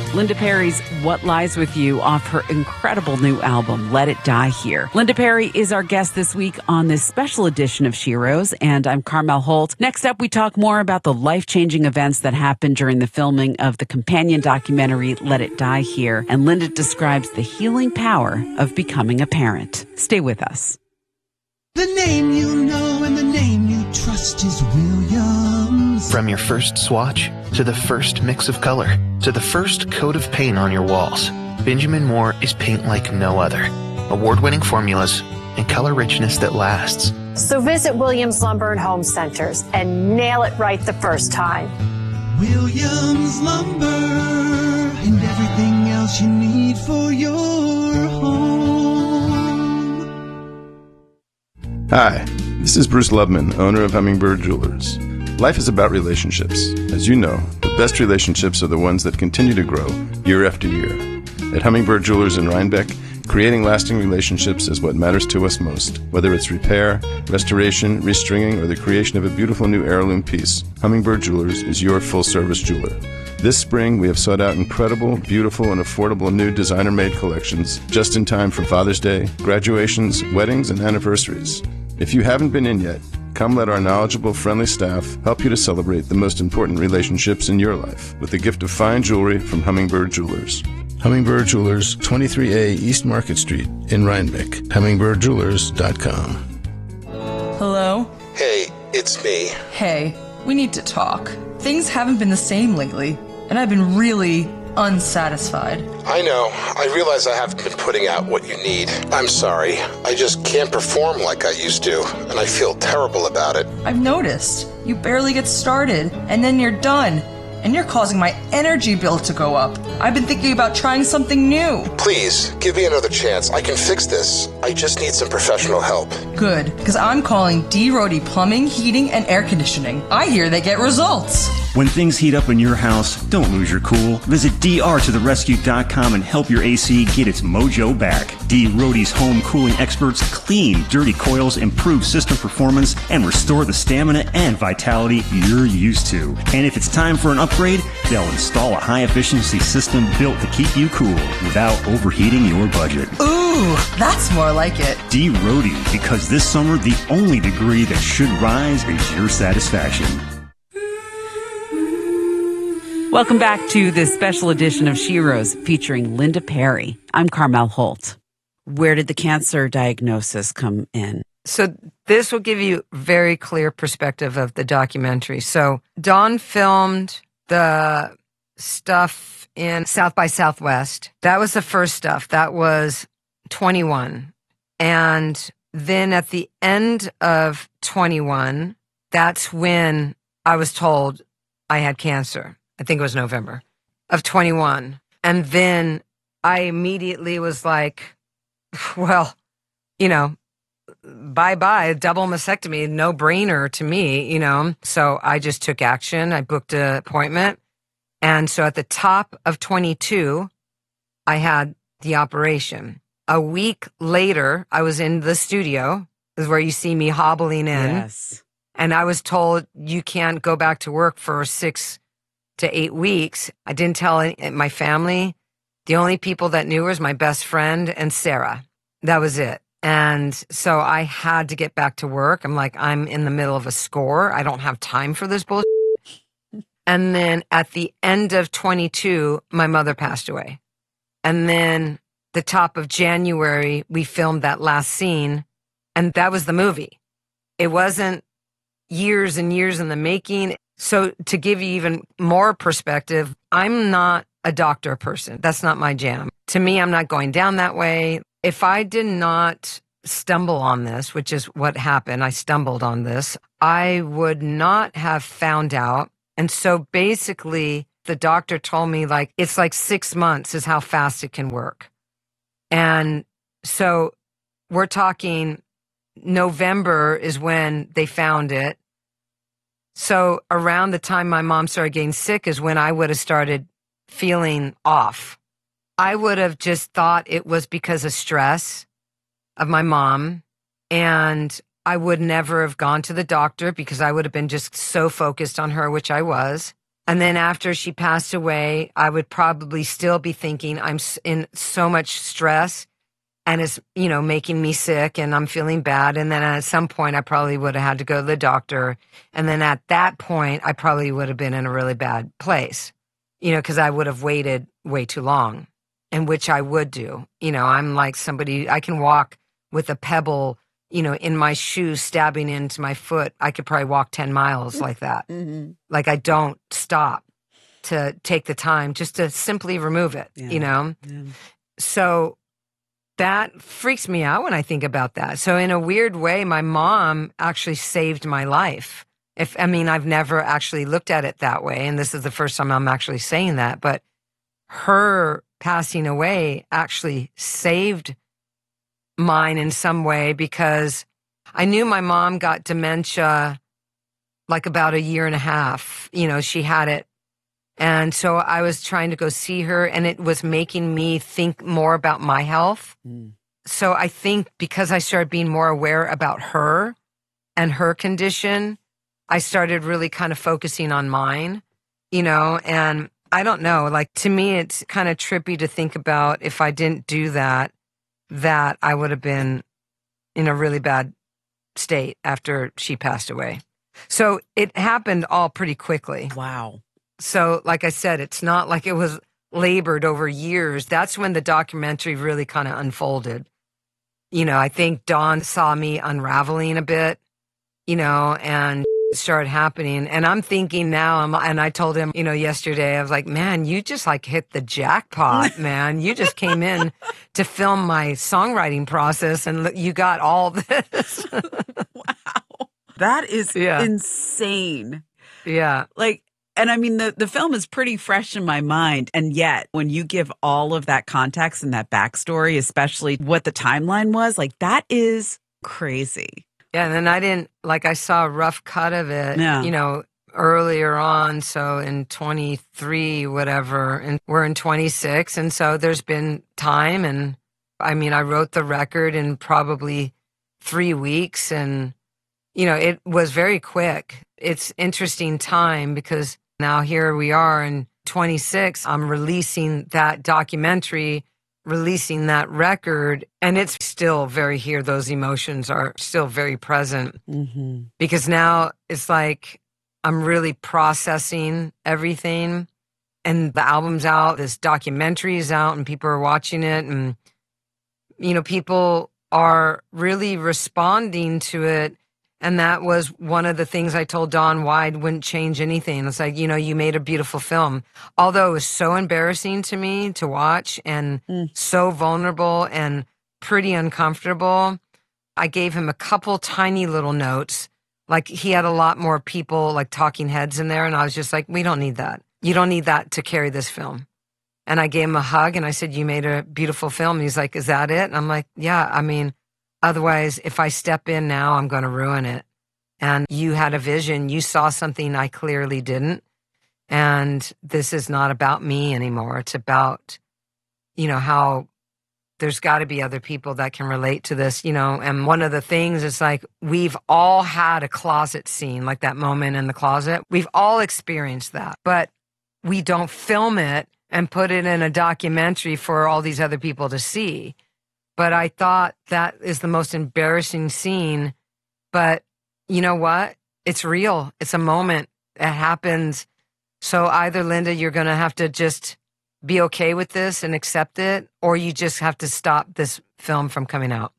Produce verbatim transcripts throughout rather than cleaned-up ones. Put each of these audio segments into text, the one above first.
Linda Perry's What Lies With You off her incredible new album, Let It Die Here. Linda Perry is our guest this week on this special edition of Sheroes, and I'm Carmel Holt. Next up, we talk more about the life-changing events that happened during the filming of the companion documentary, Let It Die Here, and Linda describes the healing power of becoming a parent. Stay with us. The name you know and the name you trust is Williams. From your first swatch, to the first mix of color, to the first coat of paint on your walls, Benjamin Moore is paint like no other. Award-winning formulas and color richness that lasts. So visit Williams Lumber and Home Centers and nail it right the first time. Williams Lumber and everything else you need for your home. Hi, this is Bruce Loveman, owner of Hummingbird Jewelers. Life is about relationships. As you know, the best relationships are the ones that continue to grow year after year. At Hummingbird Jewelers in Rhinebeck, creating lasting relationships is what matters to us most. Whether it's repair, restoration, restringing, or the creation of a beautiful new heirloom piece, Hummingbird Jewelers is your full-service jeweler. This spring, we have sought out incredible, beautiful, and affordable new designer-made collections just in time for Father's Day, graduations, weddings, and anniversaries. If you haven't been in yet, come let our knowledgeable, friendly staff help you to celebrate the most important relationships in your life with the gift of fine jewelry from Hummingbird Jewelers. Hummingbird Jewelers, twenty-three A East Market Street in Rhinebeck. hummingbird jewelers dot com. Hello? Hey, it's me. Hey, we need to talk. Things haven't been the same lately, and I've been really unsatisfied. I know. I realize I haven't been putting out what you need. I'm sorry. I just can't perform like I used to, and I feel terrible about it. I've noticed. You barely get started, and then you're done. And you're causing my energy bill to go up. I've been thinking about trying something new. Please, give me another chance. I can fix this. I just need some professional help. Good, because I'm calling D. Rody Plumbing, Heating, and Air Conditioning. I hear they get results. When things heat up in your house, don't lose your cool. Visit D R to the rescue dot com and help your A C get its mojo back. D. Rody's home cooling experts clean dirty coils, improve system performance, and restore the stamina and vitality you're used to. And if it's time for an upgrade, they'll install a high-efficiency system built to keep you cool without overheating your budget. Ooh, that's more like it. D. Rody, because this summer, the only degree that should rise is your satisfaction. Welcome back to this special edition of Sheroes featuring Linda Perry. I'm Carmel Holt. Where did the cancer diagnosis come in? So this will give you very clear perspective of the documentary. So Dawn filmed the stuff in South by Southwest. That was the first stuff. That was twenty-one. And then at the end of twenty-one, that's when I was told I had cancer. I think it was November of twenty-one. And then I immediately was like, well, you know, bye-bye, double mastectomy, no brainer to me, you know. So I just took action. I booked an appointment. And so at the top of twenty-two, I had the operation. A week later, I was in the studio. This is where you see me hobbling in. Yes. And I was told you can't go back to work for six to eight weeks. I didn't tell any, my family. The only people that knew was my best friend and Sarah. That was it. And so I had to get back to work. I'm like, I'm in the middle of a score. I don't have time for this bullshit. And then at the end of twenty-two, my mother passed away. And then the top of January, we filmed that last scene. And that was the movie. It wasn't years and years in the making. So to give you even more perspective, I'm not a doctor person. That's not my jam. To me, I'm not going down that way. If I did not stumble on this, which is what happened, I stumbled on this, I would not have found out. And so basically, the doctor told me, like, it's like six months is how fast it can work. And so we're talking November is when they found it. So around the time my mom started getting sick is when I would have started feeling off. I would have just thought it was because of stress of my mom, and I would never have gone to the doctor because I would have been just so focused on her, which I was. And then after she passed away, I would probably still be thinking I'm in so much stress and it's, you know, making me sick and I'm feeling bad. And then at some point I probably would have had to go to the doctor. And then at that point, I probably would have been in a really bad place, you know, because I would have waited way too long, and which I would do. You know, I'm like somebody, I can walk with a pebble, you know, in my shoe stabbing into my foot. I could probably walk ten miles like that. Mm-hmm. Like I don't stop to take the time just to simply remove it, yeah. you know? Yeah. So that freaks me out when I think about that. So in a weird way, my mom actually saved my life. If I mean, I've never actually looked at it that way, and this is the first time I'm actually saying that, but her passing away actually saved mine in some way, because I knew my mom got dementia like about a year and a half. You know, she had it. And so I was trying to go see her, and it was making me think more about my health. Mm. So I think because I started being more aware about her and her condition, I started really kind of focusing on mine, you know, and I don't know, like to me, it's kind of trippy to think about if I didn't do that, that I would have been in a really bad state after she passed away. So it happened all pretty quickly. Wow. So like I said, it's not like it was labored over years. That's when the documentary really kind of unfolded. You know, I think Don saw me unraveling a bit, you know, and it started happening. And I'm thinking now, and I told him, you know, yesterday, I was like, man, you just like hit the jackpot, man. You just came in to film my songwriting process and you got all this. Wow. That is yeah. insane. Yeah. Like, and I mean, the, the film is pretty fresh in my mind. And yet, when you give all of that context and that backstory, especially what the timeline was, like, that is crazy. Yeah, and then I didn't, like, I saw a rough cut of it, yeah. you know, earlier on. So in twenty-three, whatever, and we're in twenty-six. And so there's been time. And I mean, I wrote the record in probably three weeks. And, you know, it was very quick. It's interesting time because now here we are in twenty-six. I'm releasing that documentary, releasing that record, and it's still very here. Those emotions are still very present mm-hmm. because now it's like I'm really processing everything, and the album's out, this documentary is out, and people are watching it, and, you know, people are really responding to it. And that was one of the things I told Don why I wouldn't change anything. It's like, you know, you made a beautiful film. Although it was so embarrassing to me to watch and mm. so vulnerable and pretty uncomfortable, I gave him a couple tiny little notes. Like he had a lot more people, like talking heads in there. And I was just like, we don't need that. You don't need that to carry this film. And I gave him a hug and I said, you made a beautiful film. And he's like, is that it? And I'm like, yeah, I mean, otherwise, if I step in now, I'm going to ruin it. And you had a vision. You saw something I clearly didn't. And this is not about me anymore. It's about, you know, how there's got to be other people that can relate to this, you know. And one of the things is like, we've all had a closet scene, like that moment in the closet. We've all experienced that. But we don't film it and put it in a documentary for all these other people to see. But I thought that is the most embarrassing scene. But you know what? It's real. It's a moment. It happens. So either, Linda, you're going to have to just be okay with this and accept it, or you just have to stop this film from coming out.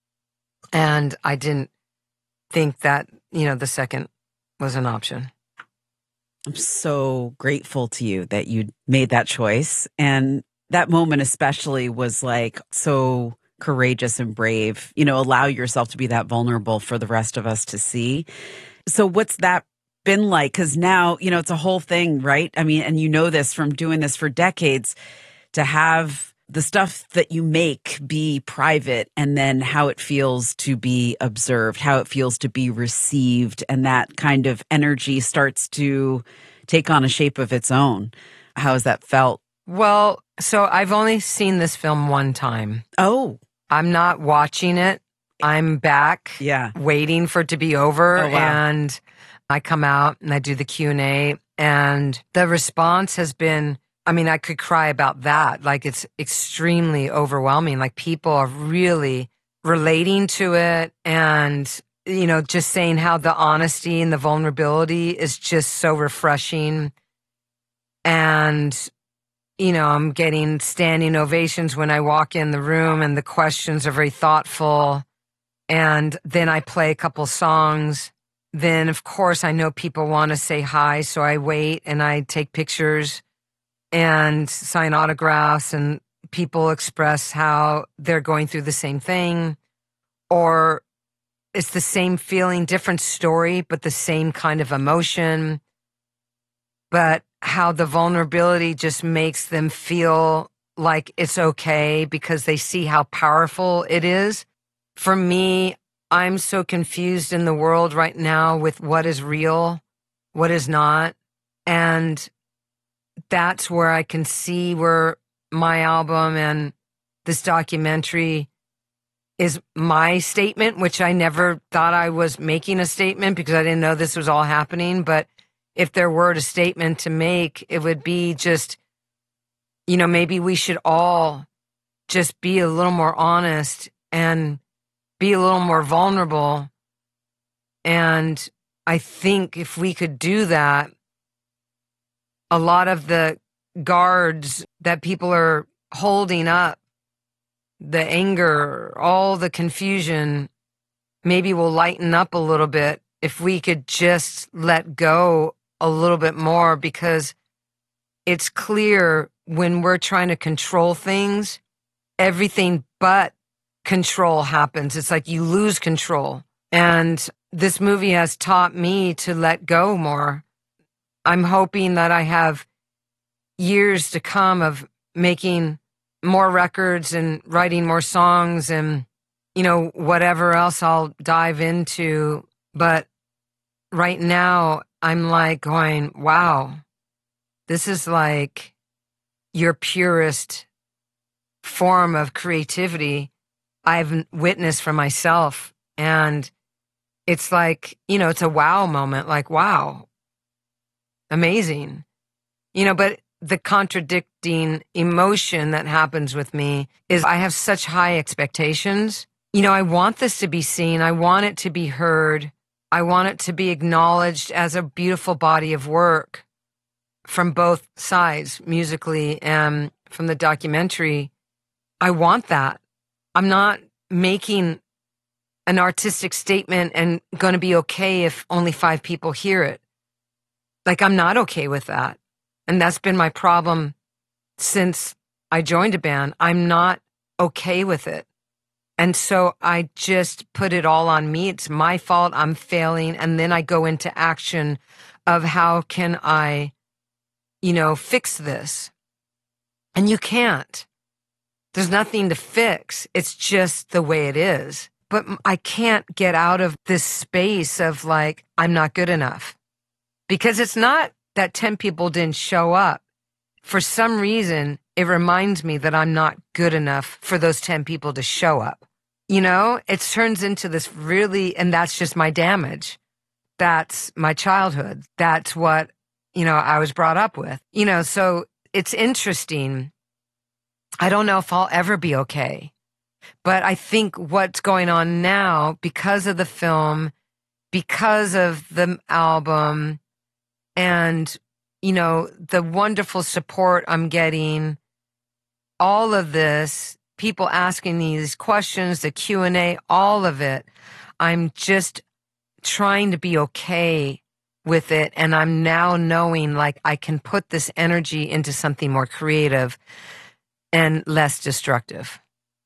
And I didn't think that, you know, the second was an option. I'm so grateful to you that you made that choice. And that moment especially was like so courageous and brave, you know, allow yourself to be that vulnerable for the rest of us to see. So what's that been like? Because now, you know, it's a whole thing, right? I mean, and you know this from doing this for decades, to have the stuff that you make be private, and then how it feels to be observed, how it feels to be received, and that kind of energy starts to take on a shape of its own. How has that felt? Well, so I've only seen this film one time. Oh. I'm not watching it. I'm back, yeah, waiting for it to be over. Oh, wow. And I come out and I do the Q and A. And the response has been, I mean, I could cry about that. Like, it's extremely overwhelming. Like, people are really relating to it, and, you know, just saying how the honesty and the vulnerability is just so refreshing. And, you know, I'm getting standing ovations when I walk in the room, and the questions are very thoughtful. And then I play a couple songs. Then, of course, I know people want to say hi, so I wait and I take pictures and sign autographs, and people express how they're going through the same thing, or it's the same feeling, different story, but the same kind of emotion. But how the vulnerability just makes them feel like it's okay because they see how powerful it is. For me, I'm so confused in the world right now with what is real, what is not. And that's where I can see where my album and this documentary is my statement, which I never thought I was making a statement because I didn't know this was all happening. But if there were a statement to make, it would be just, you know, maybe we should all just be a little more honest and be a little more vulnerable. And I think if we could do that, a lot of the guards that people are holding up, the anger, all the confusion, maybe will lighten up a little bit if we could just let go a little bit more, because it's clear when we're trying to control things, everything but control happens. It's like you lose control. And this movie has taught me to let go more. I'm hoping that I have years to come of making more records and writing more songs and, you know, whatever else I'll dive into. But right now, I'm like going, wow, this is like your purest form of creativity I've witnessed for myself. And it's like, you know, it's a wow moment, like, wow, amazing. You know, but the contradicting emotion that happens with me is I have such high expectations. You know, I want this to be seen. I want it to be heard. I want it to be acknowledged as a beautiful body of work from both sides, musically and from the documentary. I want that. I'm not making an artistic statement and going to be okay if only five people hear it. Like, I'm not okay with that. And that's been my problem since I joined a band. I'm not okay with it. And so I just put it all on me. It's my fault. I'm failing. And then I go into action of how can I, you know, fix this? And you can't. There's nothing to fix. It's just the way it is. But I can't get out of this space of like, I'm not good enough. Because it's not that ten people didn't show up. For some reason, it reminds me that I'm not good enough for those ten people to show up. You know, it turns into this really, and that's just my damage. That's my childhood. That's what, you know, I was brought up with. You know, so it's interesting. I don't know if I'll ever be okay. But I think what's going on now, because of the film, because of the album, and, you know, the wonderful support I'm getting, all of this, people asking these questions, the Q and A, all of it, I'm just trying to be okay with it. And I'm now knowing like I can put this energy into something more creative and less destructive.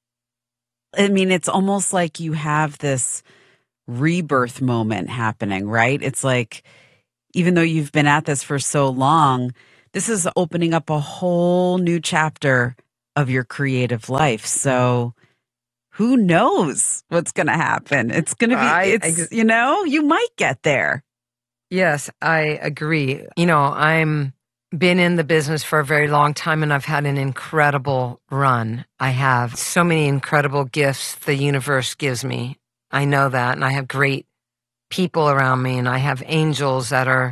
I mean, it's almost like you have this rebirth moment happening, right? It's like, even though you've been at this for so long, this is opening up a whole new chapter of your creative life. So who knows what's going to happen? It's going to be, I, it's, I, you know, you might get there. Yes, I agree. You know, I'm been in the business for a very long time, and I've had an incredible run. I have so many incredible gifts the universe gives me. I know that, and I have great people around me, and I have angels that are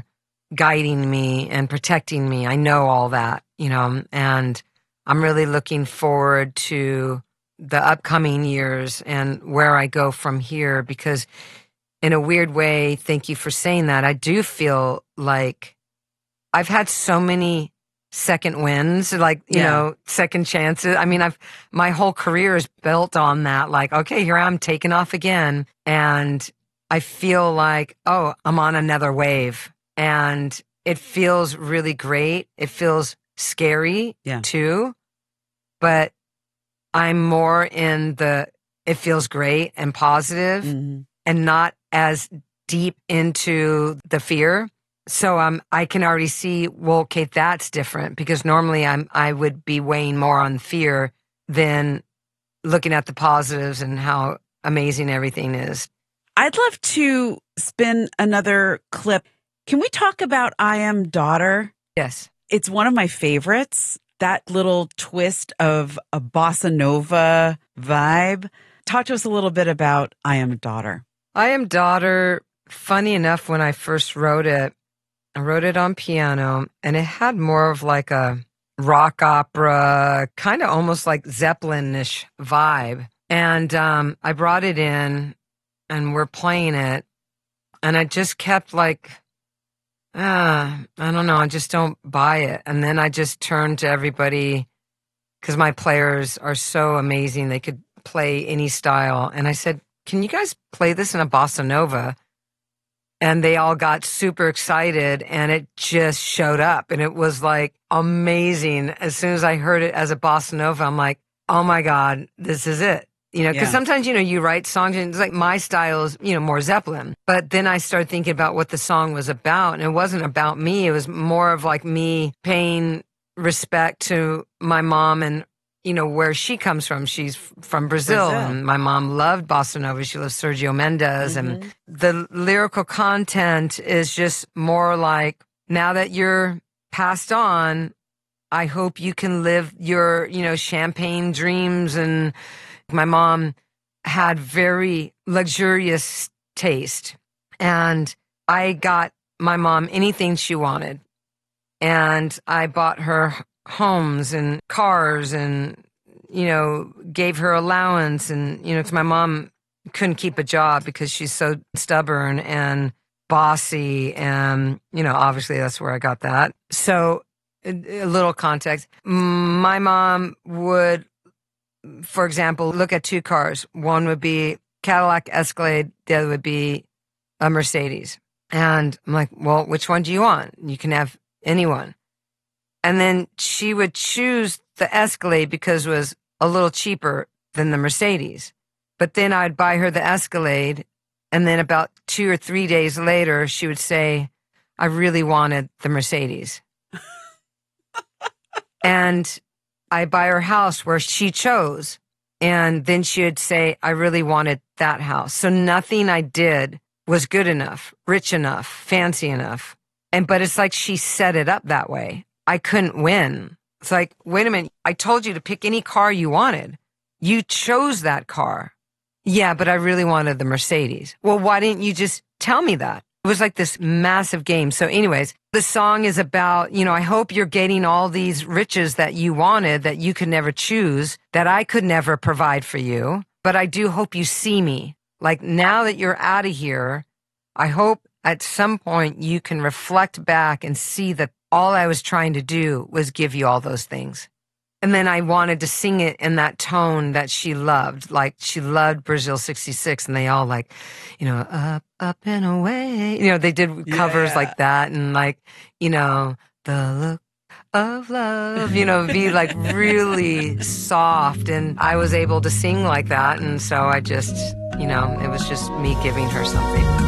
guiding me and protecting me. I know all that, you know, and I'm really looking forward to the upcoming years and where I go from here, because in a weird way, thank you for saying that, I do feel like I've had so many second wins, like, you Yeah. know, second chances. I mean, I've, my whole career is built on that. Like, okay, here I'm taking off again. And I feel like, oh, I'm on another wave, and it feels really great. It feels scary Yeah. too, but I'm more in the, it feels great and positive Mhm. and not as deep into the fear. So um, I can already see, well, okay, that's different, because normally I'm I would be weighing more on fear than looking at the positives and how amazing everything is. I'd love to spin another clip. Can we talk about I Am Daughter? Yes. It's one of my favorites. That little twist of a bossa nova vibe. Talk to us a little bit about I Am Daughter. I Am Daughter, funny enough, when I first wrote it, I wrote it on piano, and it had more of like a rock opera, kind of almost like Zeppelin-ish vibe. And um, I brought it in, and we're playing it, and I just kept like, ah, I don't know, I just don't buy it. And then I just turned to everybody, because my players are so amazing. They could play any style. And I said, can you guys play this in a bossa nova? And they all got super excited, and it just showed up, and it was like amazing. As soon as I heard it as a bossa nova, I'm like, oh my God, this is it. You know, because Yeah. sometimes, you know, you write songs and it's like my style is, you know, more Zeppelin. But then I started thinking about what the song was about, and it wasn't about me. It was more of like me paying respect to my mom and, you know, where she comes from. She's f- from Brazil, Brazil. and my mom loved bossa nova. She loved Sergio Mendes, Mm-hmm. and the lyrical content is just more like, now that you're passed on, I hope you can live your, you know, champagne dreams. And my mom had very luxurious taste, and I got my mom anything she wanted. And I bought her homes and cars and, you know, gave her allowance. And, you know, 'cause my mom couldn't keep a job because she's so stubborn and bossy. And, you know, obviously that's where I got that. So a a little context. My mom would, for example, look at two cars. One would be Cadillac Escalade. The other would be a Mercedes. And I'm like, well, which one do you want? You can have anyone. And then she would choose the Escalade because it was a little cheaper than the Mercedes. But then I'd buy her the Escalade, and then about two or three days later, she would say, I really wanted the Mercedes. And I buy her house where she chose. And then she would say, I really wanted that house. So nothing I did was good enough, rich enough, fancy enough. And, but it's like she set it up that way. I couldn't win. It's like, wait a minute. I told you to pick any car you wanted. You chose that car. Yeah, but I really wanted the Mercedes. Well, why didn't you just tell me that? It was like this massive game. So anyways, the song is about, you know, I hope you're getting all these riches that you wanted, that you could never choose, that I could never provide for you. But I do hope you see me. Like, now that you're out of here, I hope at some point you can reflect back and see that all I was trying to do was give you all those things. And then I wanted to sing it in that tone that she loved. Like, she loved Brazil sixty-six, and they all like, you know, up, up and away. You know, they did covers Yeah. like that, and like, you know, the look of love, you know, be like really soft. And I was able to sing like that. And so I just, you know, it was just me giving her something.